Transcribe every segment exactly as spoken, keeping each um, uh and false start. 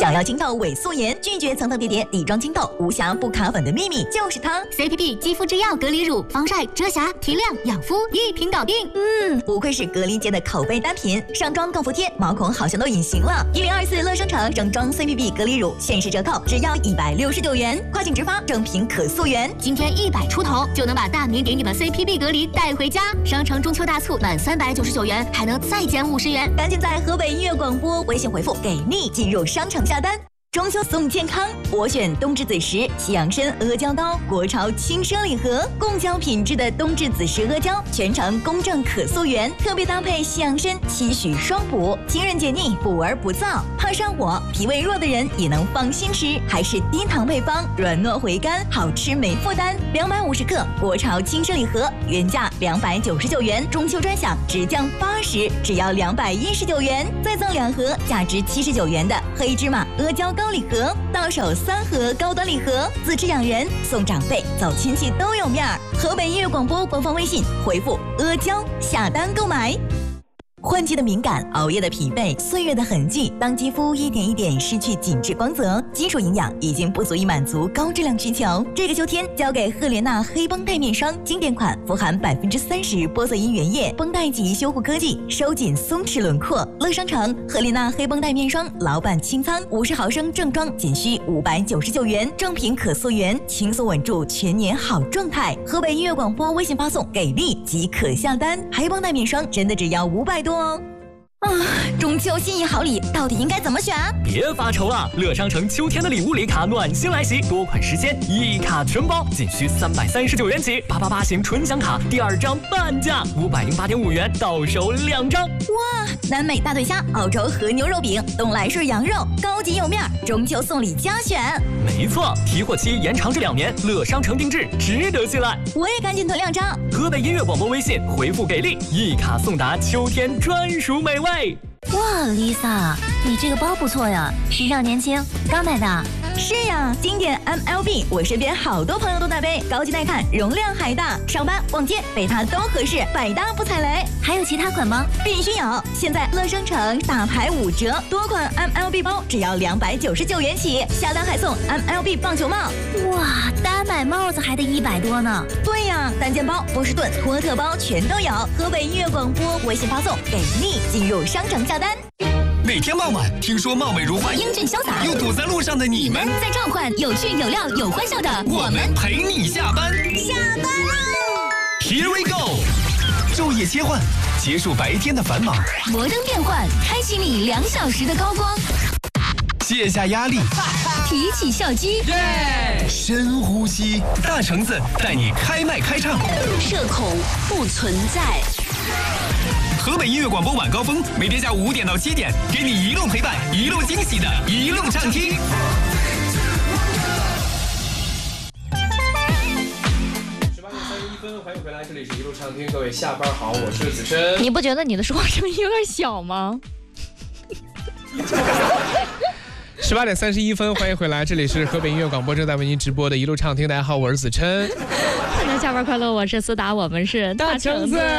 想要清透伪素颜，拒绝层层叠叠底妆清透，无瑕不卡粉的秘密就是它。 C P B 肌肤之钥隔离乳，防晒、遮瑕、提亮、养肤，一瓶搞定。 嗯，不愧是隔离界的口碑单品，上妆更服帖，毛孔好像都隐形了。一零二四乐商城正装 C P B 隔离乳限时折扣，只要一百六十九元，跨境直发，正品可溯源。 今天一百出头就能把大明给你的 C P B 隔离带回家。商城中秋大促，满三百九十九元还能再减五十元， 赶紧在河北音乐广播微信回复给力进入商城下单。中秋送健康，我选冬至子时西洋参阿胶糕，国潮轻奢礼盒，贡胶品质的冬至子时阿胶，全程公正可溯源，特别搭配西洋参，期许双补，清润解腻，补而不燥。怕上火、脾胃弱的人也能放心吃，还是低糖配方，软糯回甘，好吃没负担。两百五十克国潮轻奢礼盒，原价两百九十九元，中秋专享直降八十，只要两百一十九元，再赠两盒价值七十九元的黑芝麻阿胶糕礼盒，到手三盒高端礼盒，自吃养人，送长辈，走亲戚都有面儿。河北音乐广播官方微信回复阿胶下单购买。换季的敏感，熬夜的疲惫，岁月的痕迹，当肌肤一点一点失去紧致光泽，基础营养已经不足以满足高质量需求。这个秋天交给赫莲娜黑绷带面霜，经典款，富含百分之三十玻色因原液绷带级修护科技，收紧松弛轮廓。乐商城赫莲娜黑绷带面霜老板清仓，五十毫升正装仅需五百九十九元，正品可溯源，轻松稳住全年好状态。河北音乐广播微信发送给力即可下单，黑绷带面霜真的只要五百多。啊，中秋心意好礼到底应该怎么选？ 别发愁了，乐商城秋天的礼物礼卡暖心来袭，多款时间一卡全包，仅需三百三十九元起。八八八型纯享卡第二张半价，五百零八点五元到手两张。 哇，南美大对虾、澳洲和牛肉饼、东来顺羊肉，高级有面，中秋送礼加选。 没错，提货期延长至两年，乐商城定制，值得信赖。 我也赶紧囤两张。 河北音乐广播微信回复给力，一卡送达秋天专属美味。 哇 ，Lisa， 你这个包不错呀，时尚年轻，刚买的。 是呀，经典 M L B， 我身边好多朋友都在背，高级耐看，容量还大，上班逛街背它都合适，百搭不踩雷。 还有其他款吗？ 必须有！现在乐商城大牌五折，多款 M L B 包只要两百九十九元起，下单还送 M L B 棒球帽。 哇，单买帽子还得一百多呢。 对呀，单肩包、波士顿、托特包全都有。河北音乐广播微信发送给力，进入商城下单。 哪天傍晚，听说貌美如花、 英俊潇洒又堵在路上的你们， 在召唤有趣有料有欢笑的我们陪你下班。 下班喽 Here we go， 昼夜切换，结束白天的繁忙， 摩登变换，开启你两小时的高光， 卸下压力， 提起笑肌， 深呼吸，大橙子带你开麦开唱， 社恐不存在。 河北音乐广播晚高峰，每天下午五点到七点，给你一路陪伴，一路惊喜的一路畅听。 十八点三十一分，欢迎回来，这里是一路畅听，各位下班好，我是子琛。 你不觉得你的说话声音有点小吗？ 十八点三十一分，欢迎回来，这里是河北音乐广播正在为您直播的一路畅听。大家好，我是子琛。 大家下班快乐，我是思达，我们是大橙子。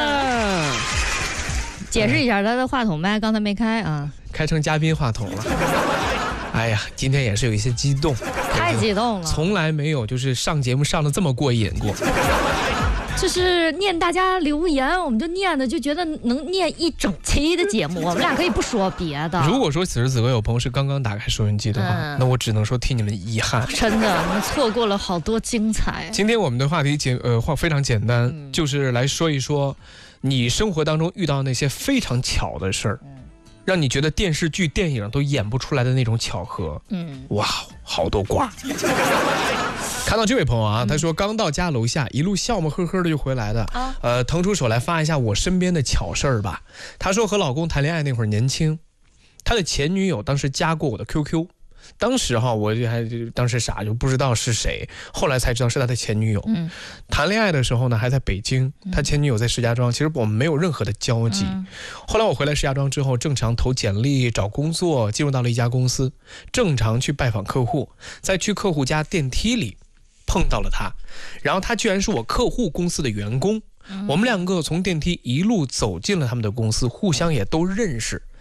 解释一下，他的话筒麦刚才没开啊， 开成嘉宾话筒了。哎呀，今天也是有一些激动， 太激动了， 从来没有就是上节目上的这么过瘾过。 就是念大家留言，我们就念的就觉得能念一整期的节目，我们俩可以不说别的。 如果说此时此刻有朋友是刚刚打开收音机的话，嗯、那我只能说替你们遗憾。 真的，我们错过了好多精彩。 今天我们的话题简呃话非常简单、嗯，就是来说一说你生活当中遇到那些非常巧的事儿。嗯，让你觉得电视剧、电影都演不出来的那种巧合，嗯，哇，好多瓜。看到这位朋友啊，他说刚到家楼下，一路笑么呵呵的就回来的，啊、呃，腾出手来发一下我身边的巧事儿吧。他说和老公谈恋爱那会儿年轻，他的前女友当时加过我的 Q Q。当时哈，我就还当时傻，就不知道是谁，后来才知道是他的前女友。嗯，谈恋爱的时候呢，还在北京，他前女友在石家庄，其实我们没有任何的交集。嗯、后来我回来石家庄之后，正常投简历找工作，进入到了一家公司，正常去拜访客户，在去客户家电梯里碰到了他，然后他居然是我客户公司的员工。嗯、我们两个从电梯一路走进了他们的公司，互相也都认识。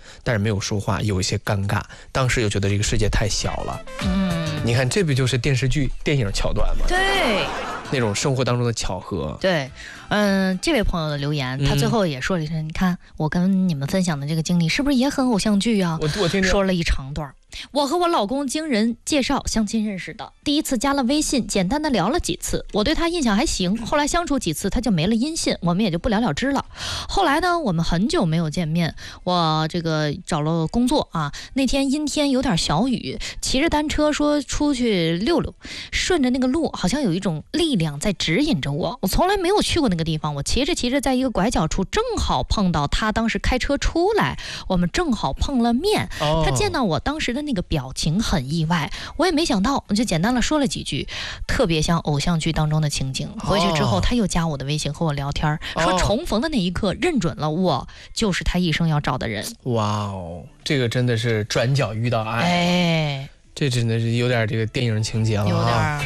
但是没有说话，有一些尴尬。当时又觉得这个世界太小了。嗯，你看这不就是电视剧、电影桥段吗？ 对， 那种生活当中的巧合。 对，嗯，这位朋友的留言，他最后也说了一声：“嗯、你看我跟你们分享的这个经历，是不是也很偶像剧啊？” 我我听听， 说了一长段。我和我老公经人介绍相亲认识的，第一次加了微信，简单的聊了几次，我对他印象还行。后来相处几次，他就没了音信，我们也就不了了之了。后来呢，我们很久没有见面，我这个找了工作啊，那天阴天有点小雨，骑着单车说出去溜溜，顺着那个路，好像有一种力量在指引着我。我从来没有去过那个地方，我骑着骑着，在一个拐角处正好碰到他，当时开车出来，我们正好碰了面。哦、他见到我当时的那个表情很意外，我也没想到，我就简单的说了几句，特别像偶像剧当中的情景。回去之后，他又加我的微信和我聊天，哦、说重逢的那一刻认准了我就是他一生要找的人。 哇哦，这个真的是转角遇到爱，哎，这真的是有点这个电影情节了， 有点。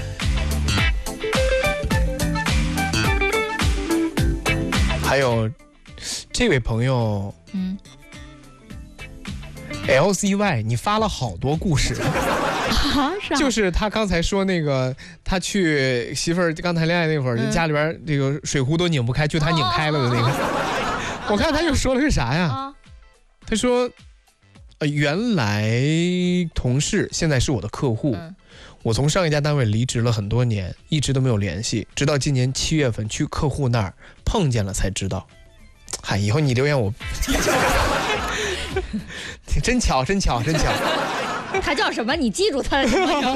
还有这位朋友，嗯。L C Y， 你发了好多故事， 啊、 就是他刚才说那个，他去媳妇儿刚谈恋爱那会儿，嗯、家里边这个水壶都拧不开，就他拧开了的那个。哦、我看他又说了个啥呀？啊、他说，呃，原来同事现在是我的客户，嗯、我从上一家单位离职了很多年，一直都没有联系，直到今年七月份去客户那儿碰见了才知道。嗨，以后你留言我。真巧，真巧，真巧。 他叫什么？你记住他。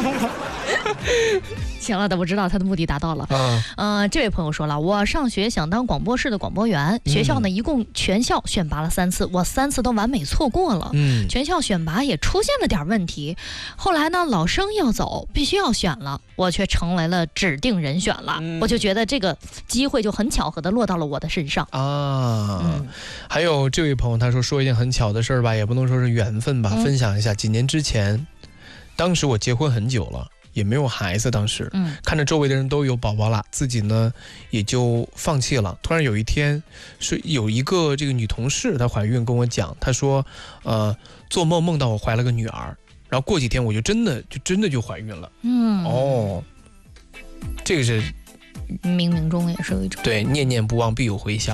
行了的，我知道他的目的达到了。嗯、呃，这位朋友说了，我上学想当广播室的广播员，学校呢一共全校选拔了三次，我三次都完美错过了。嗯，全校选拔也出现了点问题，后来呢老生要走，必须要选了，我却成为了指定人选了。嗯、我就觉得这个机会就很巧合的落到了我的身上啊。嗯，还有这位朋友他说说一件很巧的事儿吧，也不能说是缘分吧，嗯、分享一下。几年之前，当时我结婚很久了。也没有孩子，当时、嗯、看着周围的人都有宝宝了，自己呢也就放弃了。突然有一天，是有一个这个女同事，她怀孕跟我讲，她说，呃，做梦梦到我怀了个女儿，然后过几天我就真的就真的就怀孕了。嗯，哦，这个是冥冥中也是有一种对，念念不忘必有回响。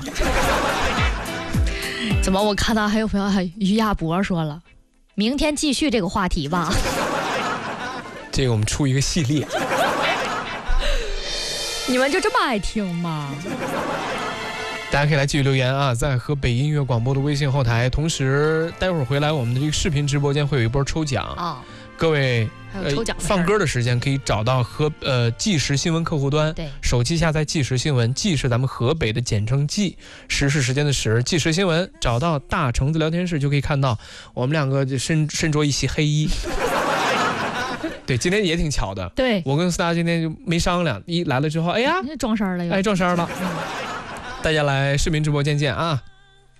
怎么我看到还有朋友还于亚博说了，明天继续这个话题吧。 这个我们出一个系列， 你们就这么爱听吗？ 大家可以来继续留言啊，在河北音乐广播的微信后台。同时，待会儿回来我们的这个视频直播间会有一波抽奖啊、哦，各位抽奖、 呃、放歌的时间可以找到河呃纪实新闻客户端， 对， 手机下载纪实新闻，纪是咱们河北的简称纪，时是时间的时，纪实新闻，找到大橙子聊天室就可以看到我们两个就身身着一袭黑衣。对，今天也挺巧的。 对， 我跟斯达今天就没商量，一来了之后，哎呀， 撞衫了又， 哎，撞衫了。大家来视频直播间见啊！